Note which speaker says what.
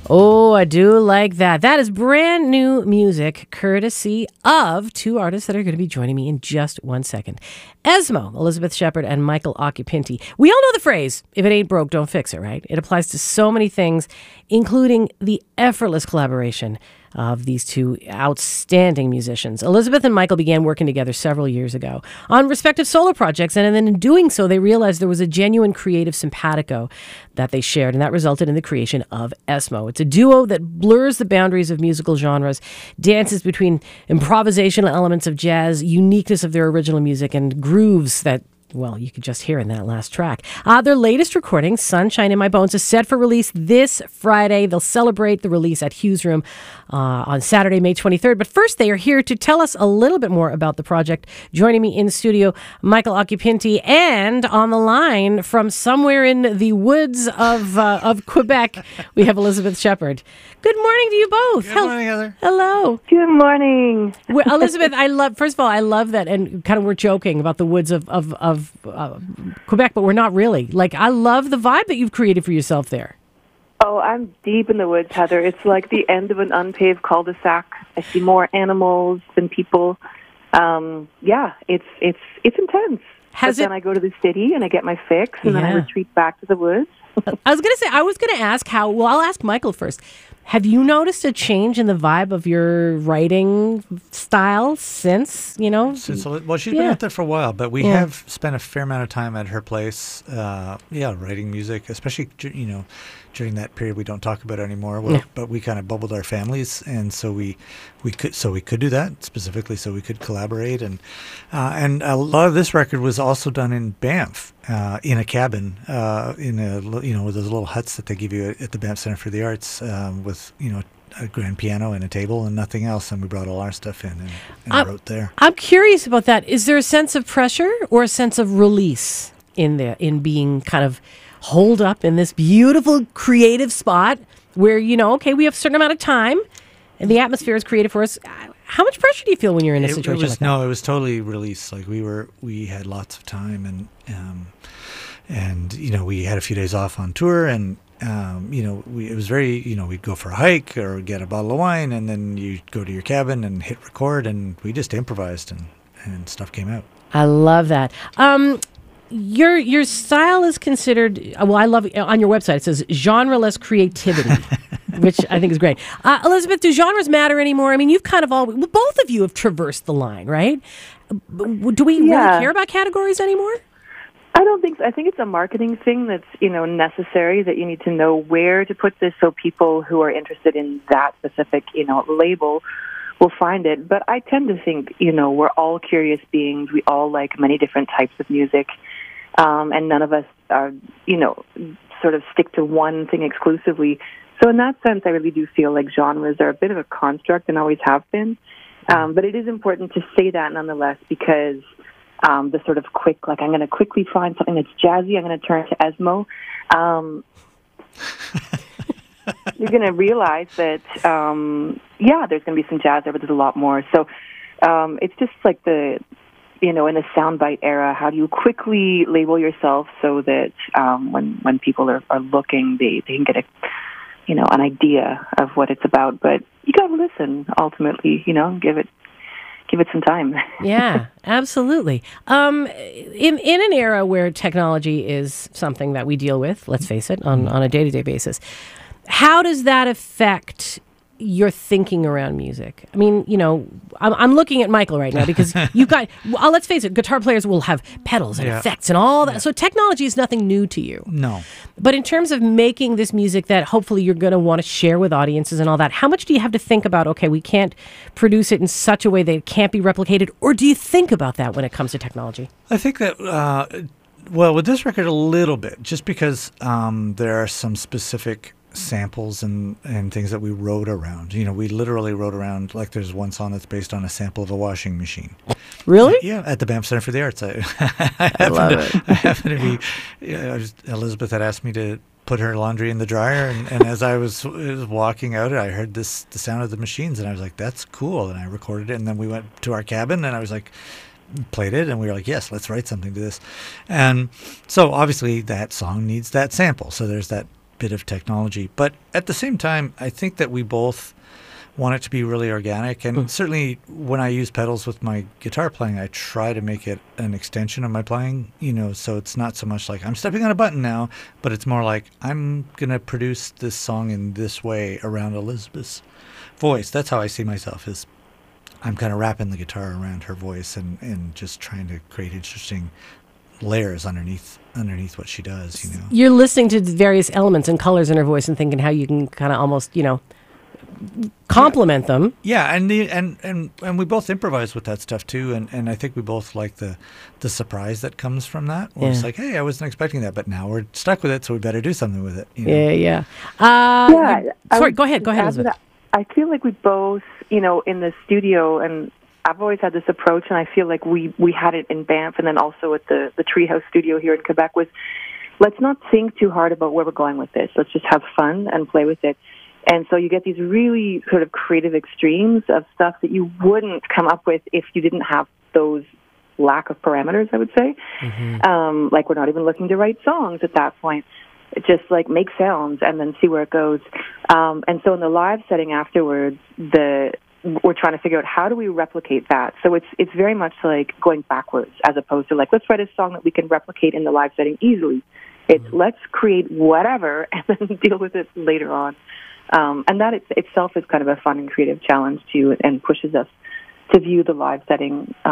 Speaker 1: Oh, I do like that. That is brand new music, courtesy of two artists that are going to be joining me in just 1 second. Esmo, Elizabeth Shepard, and Michael Occhipinti. We all know the phrase, if it ain't broke, don't fix it, right? It applies to so many things, including the effortless collaboration of these two outstanding musicians. Elizabeth and Michael began working together several years ago on respective solo projects, and then in doing so, they realized there was a genuine creative simpatico that they shared, and that resulted in the creation of Esmo. It's a duo that blurs the boundaries of musical genres, dances between improvisational elements of jazz, uniqueness of their original music, and grooves that, well, you could just hear in that last track. Their latest recording, Sunshine in My Bones, is set for release this Friday. They'll celebrate the release at Hughes Room on Saturday, May 23rd. But first, they are here to tell us a little bit more about the project. Joining me in the studio, Michael Occhipinti, and on the line from somewhere in the woods of Quebec, we have Elizabeth Shepard. Good morning to you both.
Speaker 2: Good morning, Heather.
Speaker 1: Hello.
Speaker 3: Good morning.
Speaker 1: Well, Elizabeth, first of all, I love that, and kind of we're joking about the woods of Quebec, but we're not really. Like, I love the vibe that you've created for yourself there.
Speaker 3: Oh, I'm deep in the woods, Heather. It's like the end of an unpaved cul-de-sac. I see more animals than people. It's intense. Then I go to the city and I get my fix, and then I retreat back to the woods.
Speaker 1: I was going to ask I'll ask Michael first. Have you noticed a change in the vibe of your writing style since, well,
Speaker 2: she's been out there for a while, but we have spent a fair amount of time at her place, writing music, especially, during that period we don't talk about it anymore, but we kind of bubbled our families, and so we could do that specifically, so we could collaborate, and a lot of this record was also done in Banff, in a cabin, with those little huts that they give you at the Banff Center for the Arts, with a grand piano and a table and nothing else, and we brought all our stuff in and wrote there.
Speaker 1: I'm curious about that. Is there a sense of pressure or a sense of release in being kind of holed up in this beautiful creative spot where, we have a certain amount of time and the atmosphere is created for us? How much pressure do you feel when you're in a situation like that?
Speaker 2: No, it was totally release. Like we had lots of time, and we had a few days off on tour, and it was very, we'd go for a hike or get a bottle of wine, and then you go to your cabin and hit record, and we just improvised, and stuff came out.
Speaker 1: I love that. Your style is considered, I love it. On your website it says genreless creativity, which I think is great. Elizabeth, do genres matter anymore? I mean, you've kind of both of you have traversed the line, right? Do we really care about categories anymore?
Speaker 3: I don't think so. I think it's a marketing thing that's, necessary, that you need to know where to put this so people who are interested in that specific, label will find it. But I tend to think, we're all curious beings. We all like many different types of music. And none of us are, sort of stick to one thing exclusively. So in that sense, I really do feel like genres are a bit of a construct and always have been. But it is important to say that nonetheless, because the sort of quick, like, I'm going to quickly find something that's jazzy, I'm going to turn to Esmo. You're going to realize that, there's going to be some jazz there, but there's a lot more. So it's just like in the soundbite era, how do you quickly label yourself so that when people are looking, they can get an idea of what it's about. But you got to listen, ultimately, give it some time.
Speaker 1: Yeah, absolutely. In an era where technology is something that we deal with, let's face it, on a day-to-day basis, how does that affect your thinking around music? I mean, I'm looking at Michael right now because you've got, let's face it, guitar players will have pedals and effects and all that. So technology is nothing new to you.
Speaker 2: No.
Speaker 1: But in terms of making this music that hopefully you're going to want to share with audiences and all that, how much do you have to think about, okay, we can't produce it in such a way that it can't be replicated? Or do you think about that when it comes to technology?
Speaker 2: I think that, with this record, a little bit, just because there are some specific samples and things that we wrote around. We literally wrote around, like, there's one song that's based on a sample of a washing machine.
Speaker 1: Really?
Speaker 2: Yeah, at the Banff Center for the Arts. I happen to be, Elizabeth had asked me to put her laundry in the dryer, and as I was walking out, I heard the sound of the machines, and I was like, that's cool, and I recorded it, and then we went to our cabin, and I was like, played it, and we were like, yes, let's write something to this. And so obviously that song needs that sample, so there's that bit of technology. But at the same time, I think that we both want it to be really organic. And certainly when I use pedals with my guitar playing, I try to make it an extension of my playing, so it's not so much like I'm stepping on a button now, but it's more like I'm going to produce this song in this way around Elizabeth's voice. That's how I see myself, is I'm kind of wrapping the guitar around her voice and just trying to create interesting layers underneath what she does,
Speaker 1: You're listening to various elements and colors in her voice and thinking how you can kind of almost, complement them.
Speaker 2: Yeah, and we both improvise with that stuff too, and I think we both like the surprise that comes from that. Where it's like, hey, I wasn't expecting that, but now we're stuck with it, so we better do something with it.
Speaker 1: Yeah. Sorry, go ahead, Elizabeth.
Speaker 3: I feel like we both, in the studio, and I've always had this approach, and I feel like we had it in Banff, and then also at the Treehouse studio here in Quebec, was let's not think too hard about where we're going with this. Let's just have fun and play with it. And so you get these really sort of creative extremes of stuff that you wouldn't come up with if you didn't have those lack of parameters, I would say. Like we're not even looking to write songs at that point. It just like make sounds and then see where it goes. And so in the live setting afterwards, we're trying to figure out how do we replicate that. So it's very much like going backwards as opposed to like, let's write a song that we can replicate in the live setting easily. It's let's create whatever and then deal with it later on. And that itself is kind of a fun and creative challenge too, and pushes us to view the live setting